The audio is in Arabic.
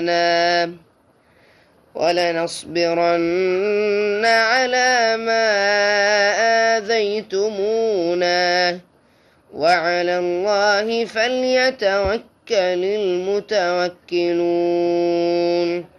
ولنصبرن على ما آذيتمونا وعلى الله فليتوكل المتوكلون.